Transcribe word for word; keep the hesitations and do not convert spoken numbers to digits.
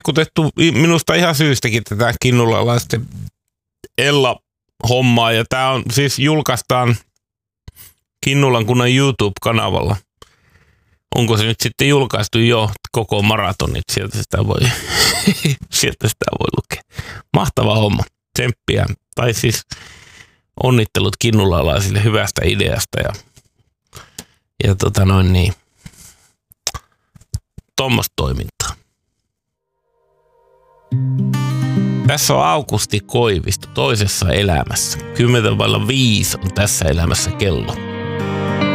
kutettu minusta ihan syystäkin tätä kinnulalaisten Ella-hommaa. Ja tää on siis julkaistaan Kinnulan kunnan YouTube-kanavalla. Onko se nyt sitten julkaistu jo koko maratonit? Sieltä sitä voi, sieltä sitä voi lukea. Mahtava homma. Tsemppiä. Tai siis onnittelut kinnulalaisille hyvästä ideasta. Ja, ja tota noin niin. Tuommoista toimintaa. Tässä on Aukusti Koivisto toisessa elämässä. Kymmentä vailla viisi on tässä elämässä kello.